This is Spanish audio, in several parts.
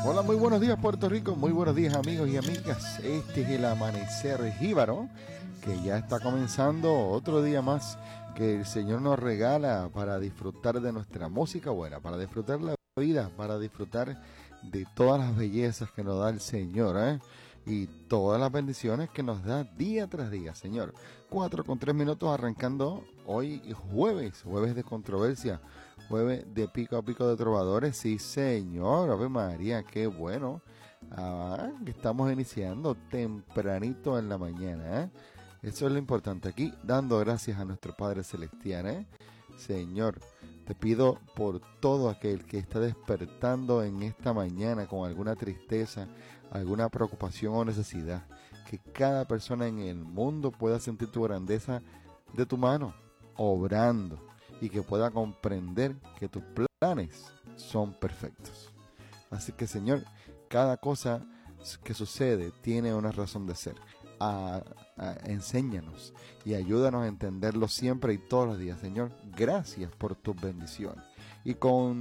Hola, muy buenos días Puerto Rico, muy buenos días amigos y amigas. Este es el Amanecer Jíbaro, que ya está comenzando otro día más que el Señor nos regala para disfrutar de nuestra música buena, para disfrutar la vida, para disfrutar de todas las bellezas que nos da el Señor, ¿eh? Y todas las bendiciones que nos da día tras día, Señor. 4:03 arrancando hoy jueves de controversia, jueves de pico a pico de trovadores. Sí, Señor, Ave María, qué bueno. Que estamos iniciando tempranito en la mañana, ¿eh? Eso es lo importante aquí, dando gracias a nuestro Padre Celestial, ¿eh? Señor, te pido por todo aquel que está despertando en esta mañana con alguna tristeza, alguna preocupación o necesidad, que cada persona en el mundo pueda sentir tu grandeza de tu mano, obrando, y que pueda comprender que tus planes son perfectos. Así que, Señor, cada cosa que sucede tiene una razón de ser. Enséñanos y ayúdanos a entenderlo siempre y todos los días, Señor. Gracias por tus bendiciones. Y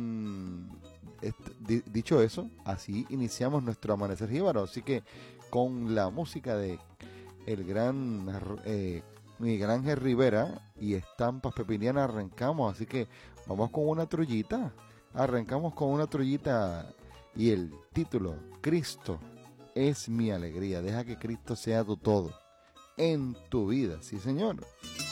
dicho eso, así iniciamos nuestro Amanecer Jíbaro. Así que con la música de el gran Miguel Ángel Rivera y Estampas Pepinianas arrancamos. Así que vamos con una trullita. Arrancamos con una trullita y el título: Cristo es mi alegría. Deja que Cristo sea tu todo en tu vida. Sí, Señor.